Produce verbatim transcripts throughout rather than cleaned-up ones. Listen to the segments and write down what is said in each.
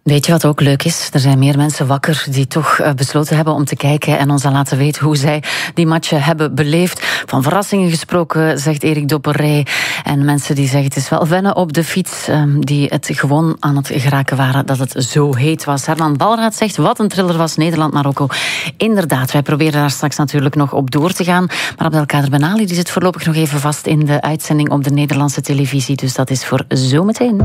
Weet je wat ook leuk is? Er zijn meer mensen wakker die toch besloten hebben om te kijken en ons al laten weten hoe zij die matchen hebben beleefd. Van verrassingen gesproken, zegt Erik Dopperij. En mensen die zeggen het is wel wennen op de fiets, die het gewoon aan het geraken waren dat het zo heet was. Herman Balraad zegt wat een thriller was Nederland-Marokko. Inderdaad, wij proberen daar straks natuurlijk nog op door te gaan. Maar Abdelkader Ben Ali die zit voorlopig nog even vast in de uitzending op de Nederlandse televisie. Dus dat is voor zometeen.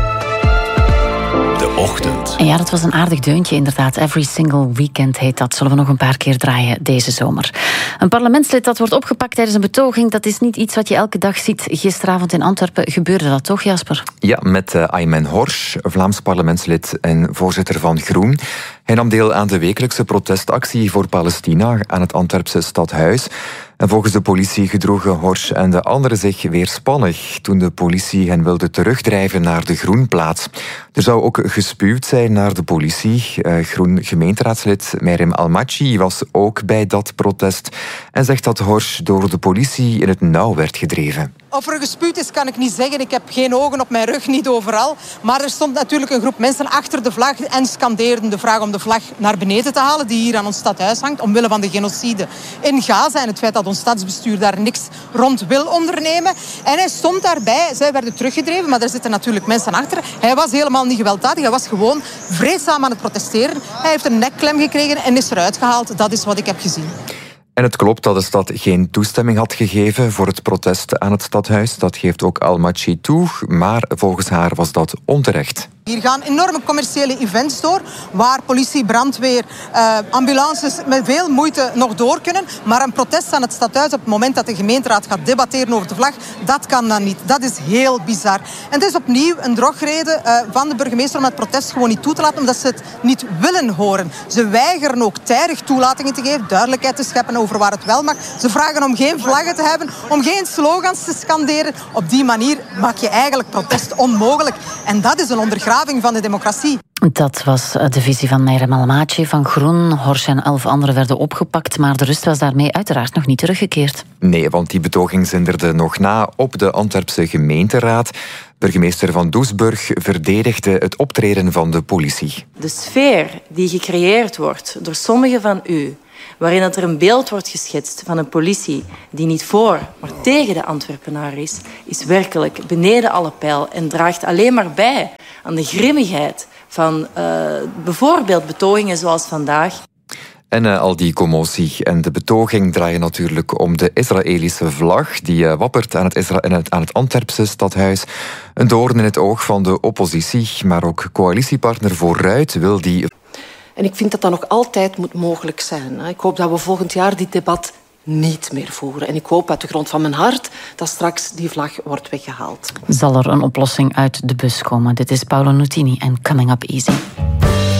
De ochtend. En ja, dat was een aardig deuntje inderdaad. Every single weekend heet dat. Zullen we nog een paar keer draaien deze zomer. Een parlementslid dat wordt opgepakt tijdens een betoging, dat is niet iets wat je elke dag ziet. Gisteravond in Antwerpen gebeurde dat toch, Jasper? Ja, met uh, Aymen Horsch, Vlaams parlementslid en voorzitter van Groen. Hij nam deel aan de wekelijkse protestactie voor Palestina aan het Antwerpse stadhuis. En volgens de politie gedroegen Horsch en de anderen zich weerspannig toen de politie hen wilde terugdrijven naar de Groenplaats. Er zou ook gespuwd zijn naar de politie. Uh, Groen gemeenteraadslid Meirem Almachi was ook bij dat protest en zegt dat Horsch door de politie in het nauw werd gedreven. Of er gespuwd is, kan ik niet zeggen. Ik heb geen ogen op mijn rug, niet overal. Maar er stond natuurlijk een groep mensen achter de vlag en scandeerden de vraag om de vlag naar beneden te halen, die hier aan ons stadhuis hangt, omwille van de genocide in Gaza en het feit dat ons stadsbestuur daar niks rond wil ondernemen. En hij stond daarbij. Zij werden teruggedreven, maar er zitten natuurlijk mensen achter. Hij was helemaal niet gewelddadig. Hij was gewoon vreedzaam aan het protesteren. Hij heeft een nekklem gekregen en is eruit gehaald. Dat is wat ik heb gezien. En het klopt dat de stad geen toestemming had gegeven voor het protest aan het stadhuis. Dat geeft ook Almachi toe, maar volgens haar was dat onterecht. Hier gaan enorme commerciële events door, waar politie, brandweer, uh, ambulances met veel moeite nog door kunnen. Maar een protest aan het stadhuis op het moment dat de gemeenteraad gaat debatteren over de vlag, dat kan dan niet. Dat is heel bizar. En het is opnieuw een drogreden uh, van de burgemeester om het protest gewoon niet toe te laten, omdat ze het niet willen horen. Ze weigeren ook tijdig toelatingen te geven, duidelijkheid te scheppen over waar het wel mag. Ze vragen om geen vlaggen te hebben, om geen slogans te scanderen. Op die manier maak je eigenlijk protest onmogelijk. En dat is een ondergraving van de democratie. Dat was de visie van Meirem Almachi van Groen. Horsch en elf anderen werden opgepakt, maar de rust was daarmee uiteraard nog niet teruggekeerd. Nee, want die betoging zinderde nog na op de Antwerpse gemeenteraad. Burgemeester Van Doesburg verdedigde het optreden van de politie. De sfeer die gecreëerd wordt door sommigen van u, waarin er een beeld wordt geschetst van een politie die niet voor, maar tegen de Antwerpenaar is, is werkelijk beneden alle peil en draagt alleen maar bij aan de grimmigheid van uh, bijvoorbeeld betogingen zoals vandaag. En uh, al die commotie en de betoging draaien natuurlijk om de Israëlische vlag die uh, wappert aan het, Isra- aan het Antwerpse stadhuis. Een doorn in het oog van de oppositie, maar ook coalitiepartner Vooruit wil die... En ik vind dat dat nog altijd moet mogelijk zijn. Ik hoop dat we volgend jaar dit debat niet meer voeren. En ik hoop uit de grond van mijn hart dat straks die vlag wordt weggehaald. Zal er een oplossing uit de bus komen? Dit is Paolo Nutini en Coming Up Easy.